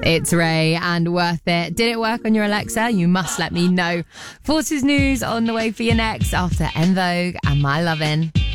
It's Ray and Worth It. Did it work on your Alexa? You must let me know. Forces News on the way for you next after En Vogue and My Lovin'.